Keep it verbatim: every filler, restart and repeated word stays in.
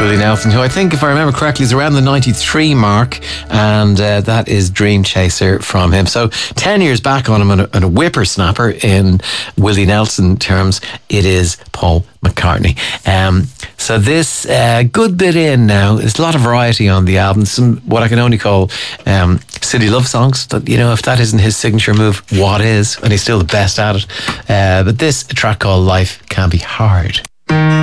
Willie Nelson, who I think, if I remember correctly, is around the ninety-three mark, and uh, that is Dream Chaser from him. So ten years back on him, and a, and a whippersnapper in Willie Nelson terms, it is Paul McCartney. Um, so this uh, good bit in now, there's a lot of variety on the album. Some what I can only call um, city love songs. That, you know, if that isn't his signature move, what is? And he's still the best at it. Uh, but this, a track called Life Can Be Hard.